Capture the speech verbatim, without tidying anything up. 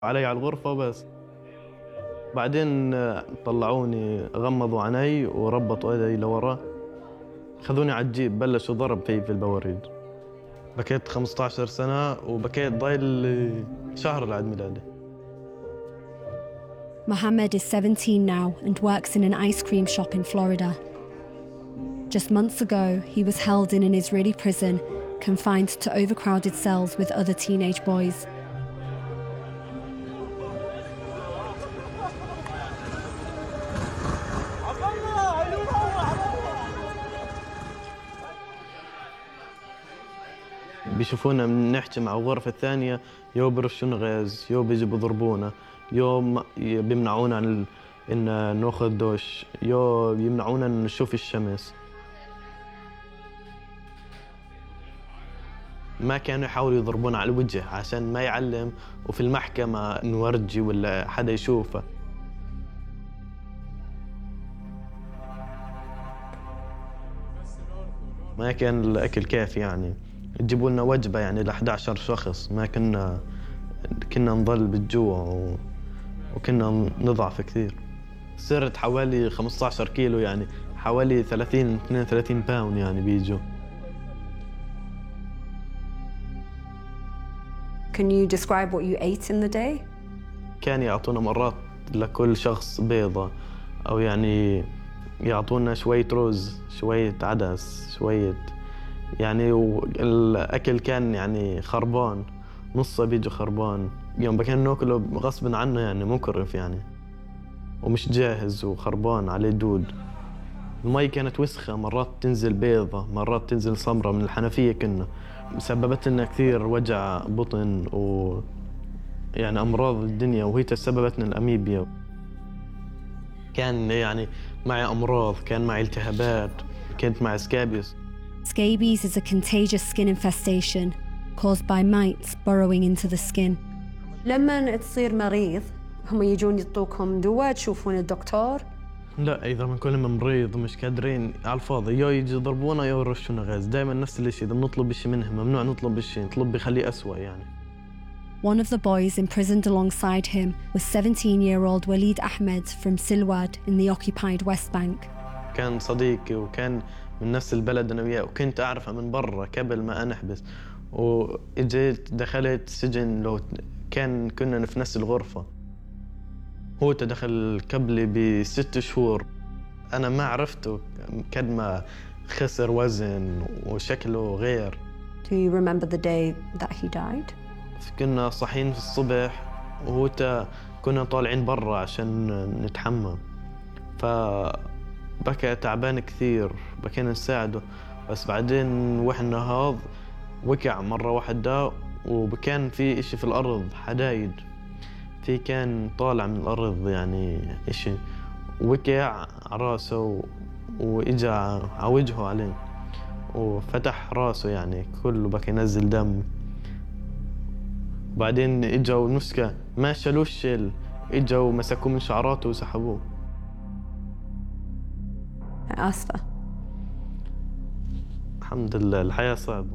علي على الغرفة بس. بعدين طلعوني غمضوا عيني وربطوا يدي لورا، خذوني على الجيب بلشوا ضرب في في البواريد. بكيت خمسة عشر سنة وبكيت ضايل شهر لعيد ميلادي. Mohammed is seventeen now and works in an ice cream shop in Florida. Just months ago, he was held in an Israeli prison, confined to overcrowded cells with other teenage boys. بيشوفونا بنحكي مع الغرفة الثانية، يو برشون غاز، يو بيجي بضربونا، يو بيمنعونا عن إن ناخذ دوش، يو بيمنعونا إن نشوف الشمس. ما كانوا يحاولوا يضربونا على الوجه عشان ما يعلم، وفي المحكمة نورجي ولا حدا يشوفه. ما كان الأكل كافي، يعني يجيبوا لنا وجبة يعني ل أحد عشر شخص. ما كنا كنا نضل بالجوع و... وكنا نضعف كثير. صرت حوالي خمسة عشر كيلو، يعني حوالي ثلاثين اثنين وثلاثين باوند يعني بيجوا. Can you describe what you ate in the day? كان يعطونا مرات لكل شخص بيضة، أو يعني يعطونا شوية رز، شوية عدس، شوية يعني. والأكل كان يعني خربان، نصه بيجي خربان. يوم بكان ناكله غصب عنه، يعني مكرف يعني، ومش جاهز وخربان عليه دود. المي كانت وسخة، مرات تنزل بيضة، مرات تنزل سمرة من الحنفية. كنا سببت لنا كثير وجع بطن و يعني أمراض الدنيا، وهي تسببت لنا الأميبيا. كان يعني معي أمراض، كان معي التهابات، كانت معي سكابيس. Scabies is a contagious skin infestation caused by mites burrowing into the skin. لما تصير مريض هم يجون يعطوكم دواء تشوفون الدكتور؟ لا، إذا بنكون مريض ومش قادرين على الفاضي، يا يجي يضربونا يا يرشونا غاز. دائما نفس الشيء، إذا بنطلب شيء منهم ممنوع نطلب الشيء، نطلب بيخليه أسوأ يعني. One of the boys imprisoned alongside him was seventeen-year-old Walid Ahmed from Silwad in the occupied West Bank. كان صديقي وكان من نفس البلد أنا وياه، وكنت أعرفه من برا قبل ما أنحبس. وإجيت دخلت سجن، لو كان كنا في نفس الغرفة. هو تدخل قبلي بست شهور. أنا ما عرفته قد ما خسر وزن وشكله غير. Do you remember the day that he died? كنا صاحيين في الصبح، وهو كنا طالعين برا عشان نتحمم، فبكى تعبان كثير، بكينا نساعده. بس بعدين وإحنا هذا وقع مرة واحدة، وكان في إشي في الأرض حدايد، في كان طالع من الأرض يعني إشي، وقع راسه وإجا على وجهه عليه وفتح راسه، يعني كله بكى ينزل دم. بعدين إجوا نسكة ما شالوش شيل، إجوا مسكوه من شعراته وسحبوه. آسفة. الحمد لله، الحياة صعبة.